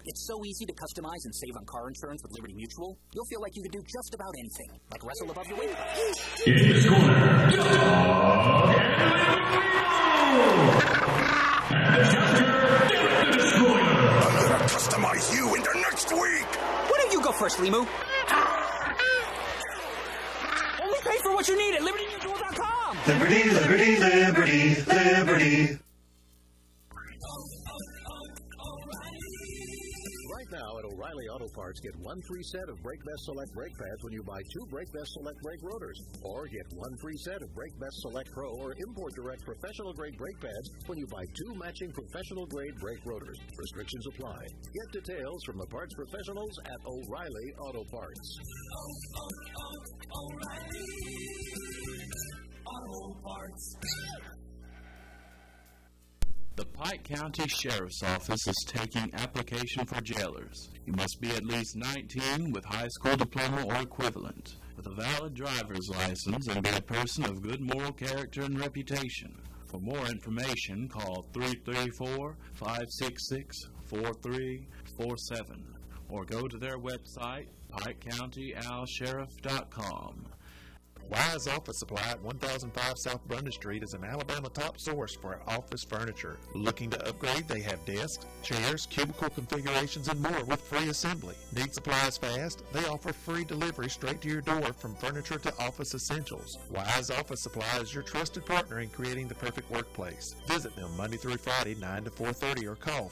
It's so easy to customize and save on car insurance with Liberty Mutual. You'll feel like you can do just about anything, like wrestle above your weight class. In this corner, Doug and the Jester, Derek the Destroyer. I'm gonna customize you into next week. Why don't you go first, Limu? Only pay for what you need at LibertyMutual.com. Liberty, liberty, liberty, liberty. Now at O'Reilly Auto Parts, get one free set of Brake Best Select brake pads when you buy 2 Brake Best Select brake rotors. Or get one free set of Brake Best Select Pro or Import Direct professional grade brake pads when you buy 2 matching professional grade brake rotors. Restrictions apply. Get details from the parts professionals at O'Reilly Auto Parts. O'Reilly Auto Parts. The Pike County Sheriff's Office is taking application for jailers. You must be at least 19 with high school diploma or equivalent, with a valid driver's license, and be a person of good moral character and reputation. For more information, call 334-566-4347 or go to their website, PikeCountyOwlSheriff.com. Wise Office Supply at 1005 South Brundage Street is an Alabama top source for office furniture. Looking to upgrade? They have desks, chairs, cubicle configurations, and more with free assembly. Need supplies fast? They offer free delivery straight to your door from furniture to office essentials. Wise Office Supply is your trusted partner in creating the perfect workplace. Visit them Monday through Friday, 9 to 4:30, or call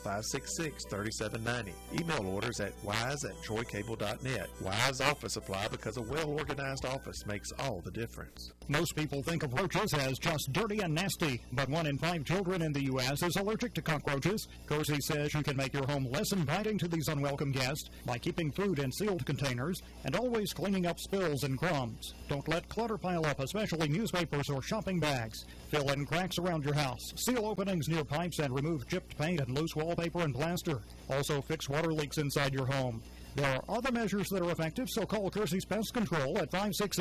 566-3790. Email orders at wise@troycable.net. Wise Office Supply, because a well-organized office makes all the difference. Most people think of roaches as just dirty and nasty, but 1 in 5 children in the U.S. is allergic to cockroaches. Cozy says you can make your home less inviting to these unwelcome guests by keeping food in sealed containers and always cleaning up spills and crumbs. Don't let clutter pile up, especially newspapers or shopping bags. Fill in cracks around your house. Seal openings near pipes and remove chipped paint and loose wallpaper and plaster. Also fix water leaks inside your home. There are other measures that are effective, so call Kersey's Pest Control at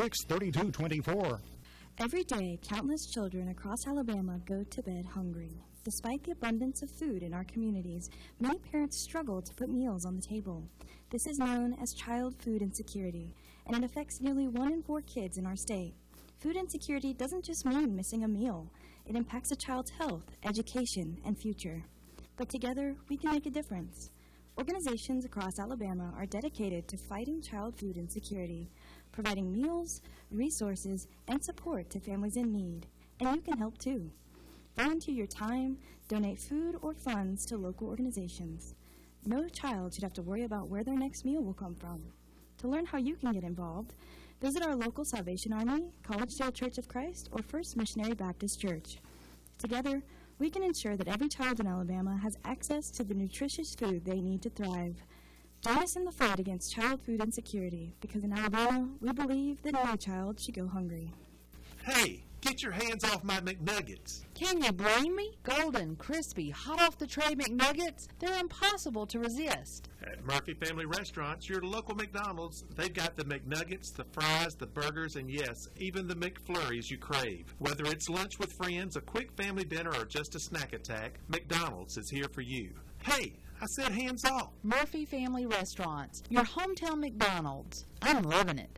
566-3224. Every day, countless children across Alabama go to bed hungry. Despite the abundance of food in our communities, many parents struggle to put meals on the table. This is known as child food insecurity, and it affects nearly 1 in 4 kids in our state. Food insecurity doesn't just mean missing a meal. It impacts a child's health, education, and future. But together, we can make a difference. Organizations across Alabama are dedicated to fighting child food insecurity, providing meals, resources, and support to families in need. And you can help too. Volunteer your time, donate food or funds to local organizations. No child should have to worry about where their next meal will come from. To learn how you can get involved, visit our local Salvation Army, Collegedale Church of Christ, or First Missionary Baptist Church. Together, we can ensure that every child in Alabama has access to the nutritious food they need to thrive. Join us in the fight against child food insecurity, because in Alabama, we believe that no child should go hungry. Hey, get your hands off my McNuggets. Can you blame me? Golden, crispy, hot off the tray McNuggets? They're impossible to resist. At Murphy Family Restaurants, your local McDonald's, they've got the McNuggets, the fries, the burgers, and yes, even the McFlurries you crave. Whether it's lunch with friends, a quick family dinner, or just a snack attack, McDonald's is here for you. Hey, I said hands off. Murphy Family Restaurants, your hometown McDonald's. I'm loving it.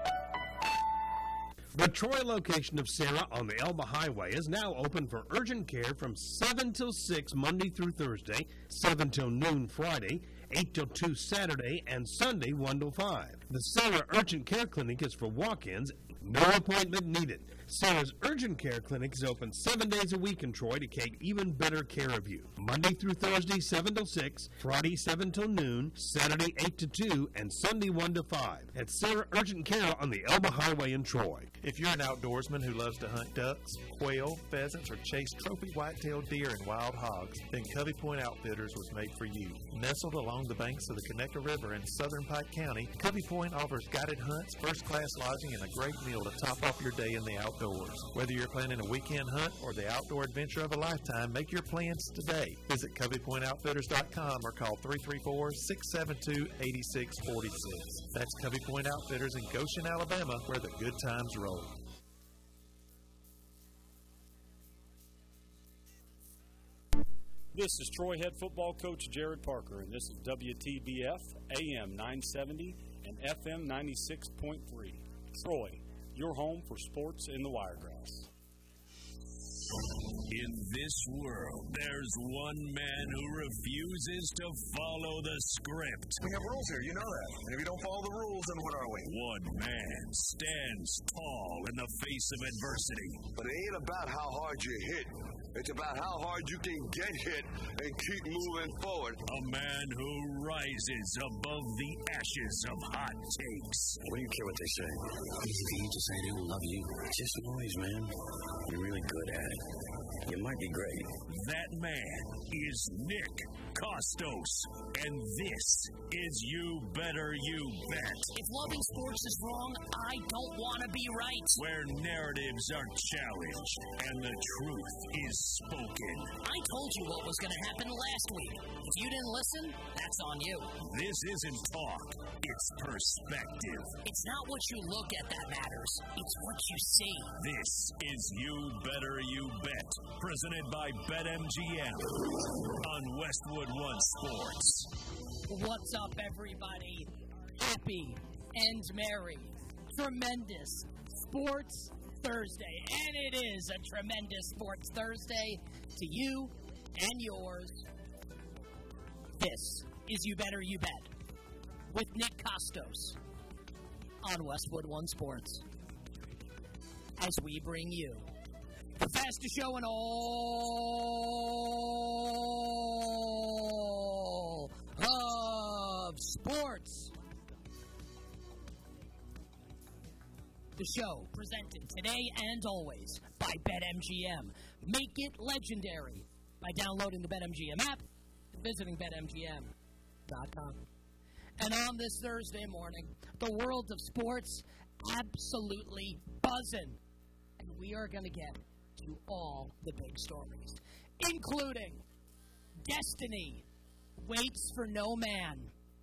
The Troy location of Sarah on the Elba Highway is now open for urgent care from 7 till 6 Monday through Thursday, 7 till noon Friday, 8 till 2 Saturday, and Sunday 1 till 5. The Sarah Urgent Care Clinic is for walk-ins, no appointment needed. Sarah's Urgent Care Clinic is open 7 days a week in Troy to take even better care of you. Monday through Thursday, 7 till 6, Friday, 7 till noon, Saturday, 8 to 2, and Sunday, 1 to 5. At Sarah Urgent Care on the Elba Highway in Troy. If you're an outdoorsman who loves to hunt ducks, quail, pheasants, or chase trophy white-tailed deer and wild hogs, then Covey Point Outfitters was made for you. Nestled along the banks of the Conecuh River in southern Pike County, Covey Point offers guided hunts, first-class lodging, and a great meal to top off your day in the outdoors. Whether you're planning a weekend hunt or the outdoor adventure of a lifetime, make your plans today. Visit CoveyPointOutfitters.com or call 334-672-8646. That's Covey Point Outfitters in Goshen, Alabama, where the good times roll. This is Troy head football coach Jared Parker, and this is WTBF AM 970 and FM 96.3. Troy, your home for sports in the Wiregrass. In this world, there's one man who refuses to follow the script. We have rules here, you know that. And if you don't follow the rules, then what are we? One man stands tall in the face of adversity. But it ain't about how hard you hit. It's about how hard you can get hit and keep moving forward. A man who rises above the ashes of hot takes. What do you care what they say? Easy for you to say they don't love you. It's just noise, man. You're really good at it. You might be great. That man is Nick Costos, and this is You Better You Bet. If loving sports is wrong, I don't want to be right. Where narratives are challenged and the truth is spoken. I told you what was going to happen last week. If you didn't listen, that's on you. This isn't talk, it's perspective. It's not what you look at that matters. It's what you see. This is You Better You Bet, presented by BetMGM on Westwood One Sports. What's up, everybody? Happy and merry, tremendous Sports Thursday. And it is a tremendous Sports Thursday to you and yours. This is You Better You Bet with Nick Costos on Westwood One Sports, as we bring you the fastest show in all of sports. The show presented today and always by BetMGM. Make it legendary by downloading the BetMGM app and visiting BetMGM.com. And on this Thursday morning, the world of sports absolutely buzzing. And we are going to get to all the big stories, including destiny waits for no man.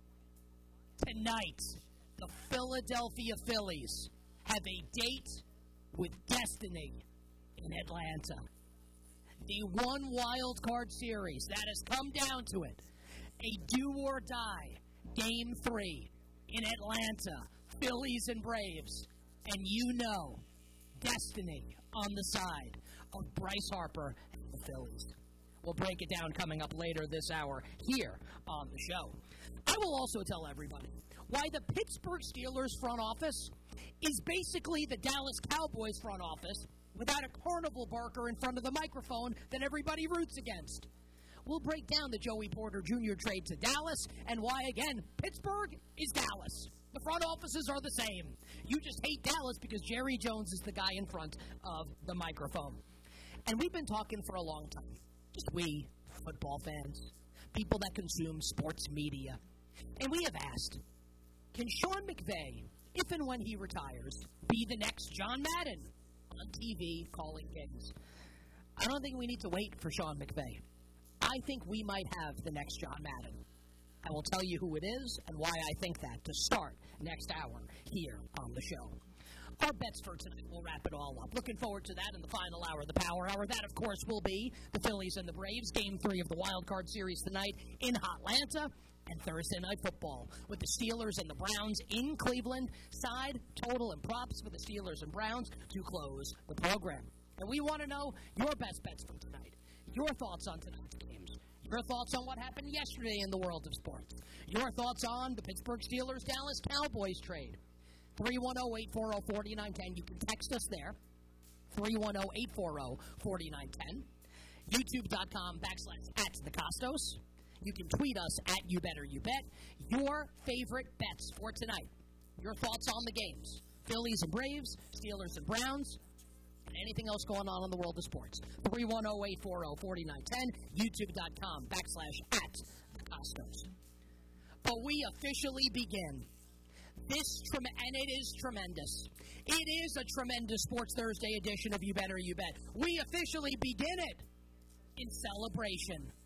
Tonight, the Philadelphia Phillies have a date with destiny in Atlanta. The one wild card series that has come down to it, a do or die Game 3 in Atlanta, Phillies and Braves, and you know, destiny on the side of Bryce Harper and the Phillies. We'll break it down coming up later this hour here on the show. I will also tell everybody why the Pittsburgh Steelers front office is basically the Dallas Cowboys front office without a carnival barker in front of the microphone that everybody roots against. We'll break down the Joey Porter Jr. trade to Dallas and why, again, Pittsburgh is Dallas. The front offices are the same. You just hate Dallas because Jerry Jones is the guy in front of the microphone. And we've been talking for a long time. Just we, football fans, people that consume sports media. And we have asked, can Sean McVay, if and when he retires, be the next John Madden on TV calling games? I don't think we need to wait for Sean McVay. I think we might have the next John Madden. I will tell you who it is and why I think that to start next hour here on the show. Our bets for tonight, we'll wrap it all up. Looking forward to that in the final hour, the Power Hour. That, of course, will be the Phillies and the Braves, Game 3 of the Wild Card Series tonight in Hotlanta, and Thursday Night Football with the Steelers and the Browns in Cleveland. Side, total, and props for the Steelers and Browns to close the program. And we want to know your best bets for tonight, your thoughts on tonight's games, your thoughts on what happened yesterday in the world of sports, your thoughts on the Pittsburgh Steelers-Dallas Cowboys trade. 310-840-4910. You can text us there. 310-840-4910. YouTube.com/@thecostos. You can tweet us at You Better You Bet. Your favorite bets for tonight. Your thoughts on the games. Phillies and Braves, Steelers and Browns, and anything else going on in the world of sports. 310-840-4910. YouTube.com/@thecostos. But we officially begin. And it is tremendous. It is a tremendous Sports Thursday edition of You Better You Bet. We officially begin it in celebration